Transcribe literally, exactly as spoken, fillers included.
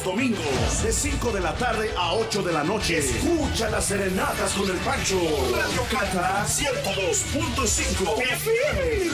domingos, de cinco de la tarde a ocho de la noche. Escucha las serenatas con el Pancho. Radio Cata ciento dos punto cinco F M.